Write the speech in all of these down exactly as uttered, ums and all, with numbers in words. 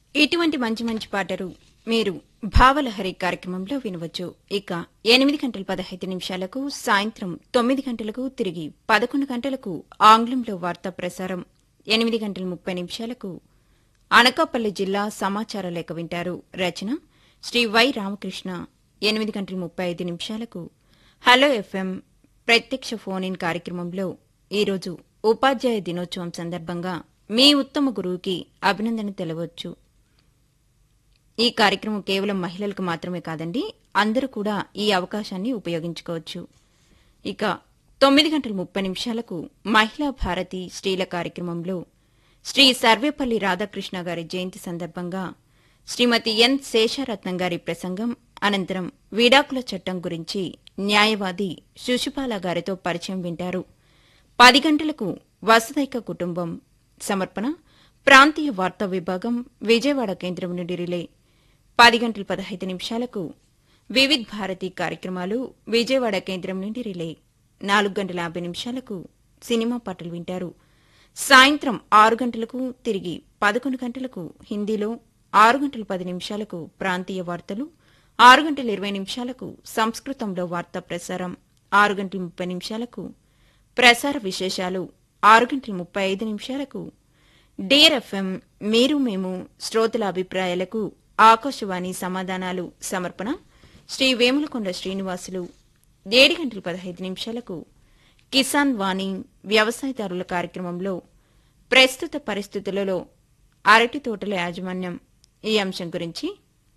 ఇటువంటి మంచి మంచి పాటలు మీరు భావలహరి కార్యక్రమంలో వినవచ్చు. ఇక ఎనిమిది గంటల పదహైదు నిమిషాలకు, సాయంత్రం తొమ్మిది గంటలకు, తిరిగి పదకొండు గంటలకు ఆంగ్లంలో వార్తా ప్రసారం. ఎనిమిది గంటల ముప్పై నిమిషాలకు అనకాపల్లి జిల్లా సమాచార లేఖ వింటారు. రచన శ్రీ వై రామకృష్ణ. ఎనిమిది గంటల ముప్పై ఐదు నిమిషాలకు హలో ఎఫ్ఎం ప్రత్యక్ష ఫోన్ ఇన్ కార్యక్రమంలో ఈరోజు ఉపాధ్యాయ దినోత్సవం సందర్భంగా మీ ఉత్తమ గురువుకి అభినందన తెలవచ్చు. ఈ కార్యక్రమం కేవలం మహిళలకు మాత్రమే కాదండి, అందరూ కూడా ఈ అవకాశాన్ని ఉపయోగించుకోవచ్చు. ఇక తొమ్మిది గంటల ముప్పై నిమిషాలకు మహిళా భారతి స్త్రీల కార్యక్రమంలో శ్రీ సర్వేపల్లి రాధాకృష్ణ గారి జయంతి సందర్భంగా శ్రీమతి ఎన్ శేషారత్నం గారి ప్రసంగం, అనంతరం విడాకుల చట్టం గురించి న్యాయవాది శిశుపాల గారితో పరిచయం వింటారు. పది గంటలకు వసుదైక కుటుంబం సమర్పణ ప్రాంతీయ వార్తా విభాగం విజయవాడ కేంద్రం నుండి రిలే. పది గంటల పదహైదు నిమిషాలకు వివిధ్ భారతి కార్యక్రమాలు విజయవాడ కేంద్రం నుండి రిలే. నాలుగు గంటల యాభై నిమిషాలకు సినిమా పాటలు వింటారు. సాయంత్రం ఆరు గంటలకు, తిరిగి పదకొండు గంటలకు హిందీలో, ఆరు గంటల పది నిమిషాలకు ప్రాంతీయ వార్తలు, ఆరు గంటల ఇరవై నిమిషాలకు సంస్కృతంలో వార్తా ప్రసారం, ఆరు గంటల ముప్పై నిమిషాలకు ప్రసార విశేషాలు, ఆరు గంటల ముప్పై ఐదు నిమిషాలకు డియర్ ఎఫ్ఎం మీరు మేము శ్రోతల అభిప్రాయాలకు ఆకాశవాణి సమాధానాలు సమర్పణ శ్రీ వేములకొండ శ్రీనివాసులు. ఏడు గంటల పదహైదు నిమిషాలకు కిసాన్ వాణి వ్యవసాయదారుల కార్యక్రమంలో ప్రస్తుత పరిస్థితులలో అరటి తోటల యాజమాన్యం ఈ అంశం గురించి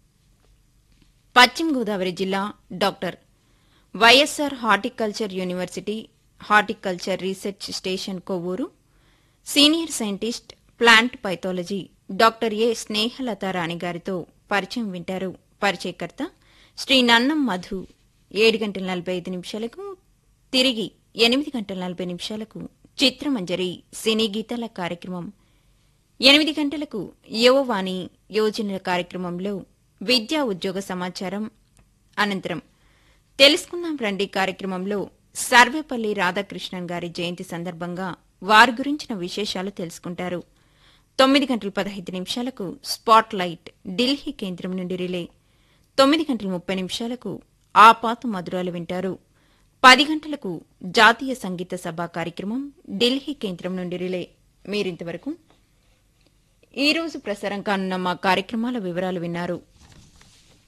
పశ్చిమ గోదావరి జిల్లా doctor YSR horticulture university horticulture research station Kovvur senior scientist plant pathology doctor ఏ స్నేహలత రాణి గారితో పరిచయం వింటారు. పరిచయకర్త శ్రీ నన్నం మధు. ఏడు గంటల నలభై ఐదు నిమిషాలకు, తిరిగి ఎనిమిది గంటల నలభై నిమిషాలకు చిత్రమంజరి సినీ గీతాల కార్యక్రమం. ఎనిమిది గంటలకు యువవాణి యోజనల కార్యక్రమంలో విద్యా ఉద్యోగ సమాచారం, అనంతరం తెలుసుకుందాం రండి కార్యక్రమంలో సర్వేపల్లి రాధాకృష్ణన్ గారి జయంతి సందర్భంగా వారి గురించిన విశేషాలు తెలుసుకుంటారు. తొమ్మిది గంటల పదహైదు నిమిషాలకు స్పాట్ లైట్ ఢిల్లీ కేంద్రం నుండి రిలే. తొమ్మిది గంటల ముప్పై నిమిషాలకు ఆపాత మధురాలు వింటారు. పది గంటలకు జాతీయ సంగీత సభ కార్యక్రమం ఢిల్లీ కేంద్రం నుండి రిలే. మీరింతవరకు ఈ రోజు ప్రసారం కానున్న మా కార్యక్రమాల వివరాలు విన్నారు.